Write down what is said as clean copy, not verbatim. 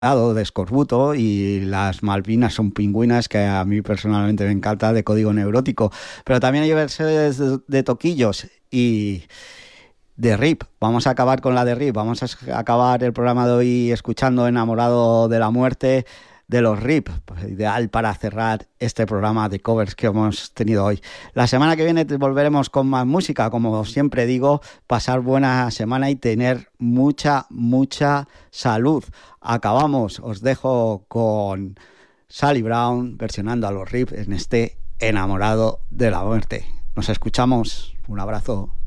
de escorbuto, y las Malvinas son pingüinas, que a mí personalmente me encanta, de Código Neurótico. Pero también hay versiones de Toquillos y de RIP. Vamos a acabar con la de RIP. Vamos a acabar el programa de hoy escuchando Enamorado de la Muerte de los RIP. Pues ideal para cerrar este programa de covers que hemos tenido hoy. La semana que viene volveremos con más música. Como siempre digo, pasar buena semana y tener mucha salud. Acabamos, os dejo con Sally Brown versionando a los RIP en este Enamorado de la Muerte. Nos escuchamos. Un abrazo.